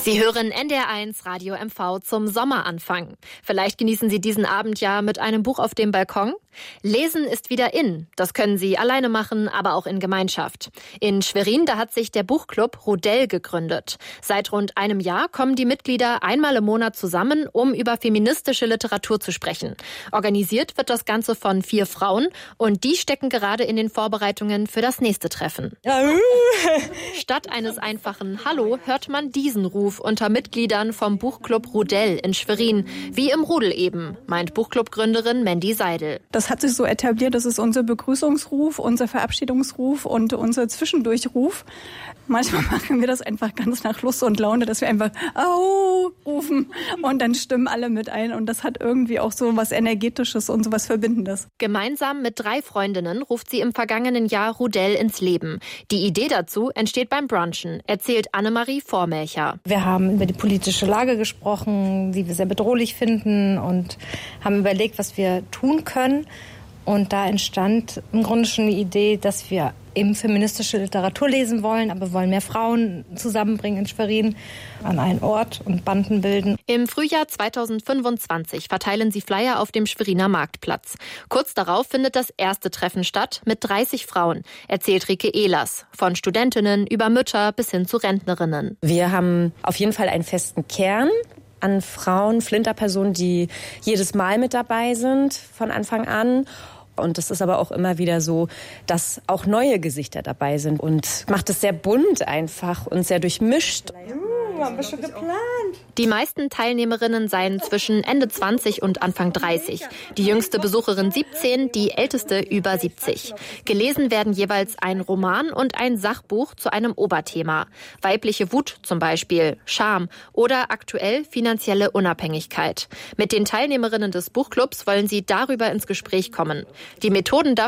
Sie hören NDR1 Radio MV zum Sommeranfang. Vielleicht genießen Sie diesen Abend ja mit einem Buch auf dem Balkon. Lesen ist wieder in. Das können Sie alleine machen, aber auch in Gemeinschaft. In Schwerin, da hat sich der Buchclub Rudell gegründet. Seit rund einem Jahr kommen die Mitglieder einmal im Monat zusammen, um über feministische Literatur zu sprechen. Organisiert wird das Ganze von 4 Frauen und die stecken gerade in den Vorbereitungen für das nächste Treffen. Statt eines einfachen Hallo hört man diesen Ruf unter Mitgliedern vom Buchclub Rudell in Schwerin, wie im Rudel eben, meint Buchclubgründerin Mandy Seidel. Das hat sich so etabliert, das ist unser Begrüßungsruf, unser Verabschiedungsruf und unser Zwischendurchruf. Manchmal machen wir das einfach ganz nach Lust und Laune, dass wir einfach Au rufen und dann stimmen alle mit ein und das hat irgendwie auch so was Energetisches und so was Verbindendes. Gemeinsam mit 3 Freundinnen ruft sie im vergangenen Jahr Rudell ins Leben. Die Idee dazu entsteht beim Brunchen, erzählt Annemarie Vormelcher. Wir haben über die politische Lage gesprochen, die wir sehr bedrohlich finden und haben überlegt, was wir tun können. Und da entstand im Grunde schon die Idee, dass wir eben feministische Literatur lesen wollen, aber wir wollen mehr Frauen zusammenbringen in Schwerin an einen Ort und Banden bilden. Im Frühjahr 2025 verteilen sie Flyer auf dem Schweriner Marktplatz. Kurz darauf findet das erste Treffen statt mit 30 Frauen, erzählt Rike Ehlers, von Studentinnen über Mütter bis hin zu Rentnerinnen. Wir haben auf jeden Fall einen festen Kern an Frauen, Flinterpersonen, die jedes Mal mit dabei sind von Anfang an. Und es ist aber auch immer wieder so, dass auch neue Gesichter dabei sind und macht es sehr bunt einfach und sehr durchmischt. Haben wir schon geplant. Die meisten Teilnehmerinnen seien zwischen Ende 20 und Anfang 30. Die jüngste Besucherin 17, die älteste über 70. Gelesen werden jeweils ein Roman und ein Sachbuch zu einem Oberthema. Weibliche Wut zum Beispiel, Scham oder aktuell finanzielle Unabhängigkeit. Mit den Teilnehmerinnen des Buchclubs wollen sie darüber ins Gespräch kommen. Die Methoden dafür